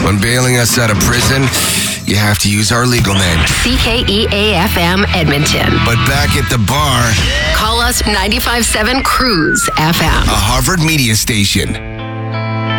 When bailing us out of prison, you have to use our legal name. CKEA-FM Edmonton. But back at the bar, Call us 95.7 Cruise FM. a Harvard media station.